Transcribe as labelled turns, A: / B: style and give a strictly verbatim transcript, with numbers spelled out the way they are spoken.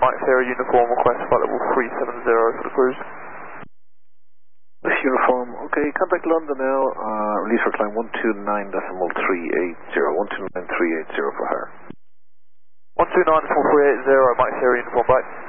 A: Mike Sierra Uniform, request flight level three seven zero for the cruise.
B: This uniform, okay, contact London now, uh, release for climb one two nine decimal three eight zero, one two nine three eight zero for her.
A: one two nine decimal three eight zero, Mike Sierra Uniform, bye.